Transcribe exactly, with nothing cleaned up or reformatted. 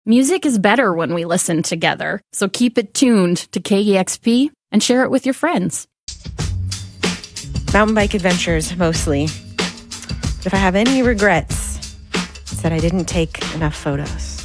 Music is better when we listen together, so keep it tuned to K E X P and share it with your friends. Mountain bike adventures, mostly. But if I have any regrets, it's that I didn't take enough photos.